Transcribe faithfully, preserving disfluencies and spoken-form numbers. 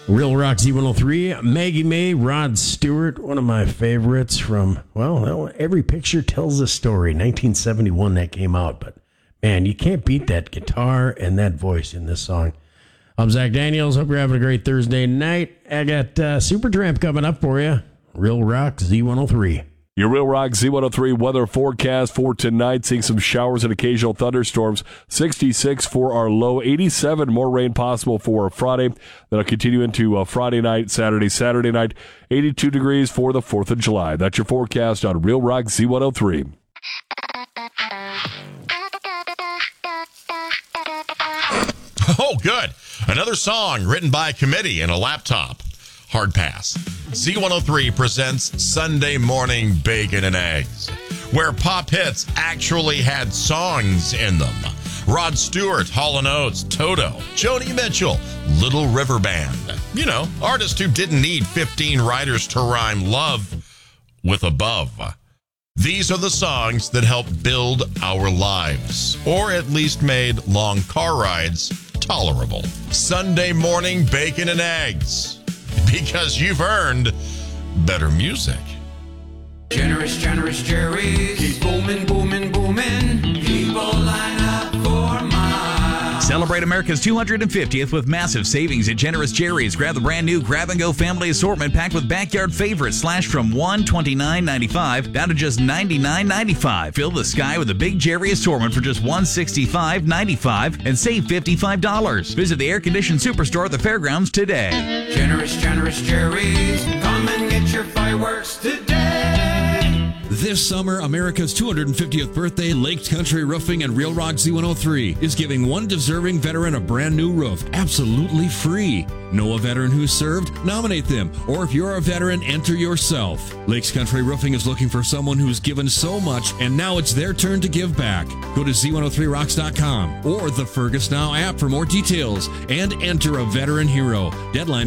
Real Rock Z one oh three, Maggie May, Rod Stewart, one of my favorites from, well, Every Picture Tells a Story, nineteen seventy-one that came out. But, man, you can't beat that guitar and that voice in this song. I'm Zach Daniels. Hope you're having a great Thursday night. I got uh, Supertramp coming up for you. Real Rock Z one oh three. Your Real Rock Z one oh three weather forecast for tonight, seeing some showers and occasional thunderstorms. sixty-six for our low, eighty-seven more rain possible for Friday. That'll continue into uh, Friday night, Saturday, Saturday night. eighty-two degrees for the fourth of July. That's your forecast on Real Rock Z one oh three. Oh, good. Another song written by a committee in a laptop. Hard pass. Z one oh three presents Sunday Morning Bacon and Eggs, where pop hits actually had songs in them. Rod Stewart, Hall and Oates, Toto, Joni Mitchell, Little River Band. You know, artists who didn't need fifteen writers to rhyme love with above. These are the songs that helped build our lives, or at least made long car rides tolerable. Sunday Morning Bacon and Eggs. Because you've earned better music. Generous, generous Jerry's. Keep booming, booming, booming. People line up for mine. Celebrate America's two hundred fiftieth with massive savings at Generous Jerry's. Grab the brand new Grab and Go family assortment packed with backyard favorites, slashed from one hundred twenty-nine ninety-five down to just ninety-nine ninety-five. Fill the sky with a Big Jerry assortment for just one hundred sixty-five ninety-five and save fifty-five dollars. Visit the air-conditioned superstore at the fairgrounds today. Generous, generous Jerry's. Come and get your fireworks today. This summer, America's two hundred fiftieth birthday, Lake Country Roofing and Real Rock Z one oh three is giving one deserving veteran a brand new roof, absolutely free. Know a veteran who served? Nominate them. Or if you're a veteran, enter yourself. Lakes Country Roofing is looking for someone who's given so much, and now it's their turn to give back. Go to Z one oh three rocks dot com or the Fergus Now app for more details and enter a veteran hero. Deadline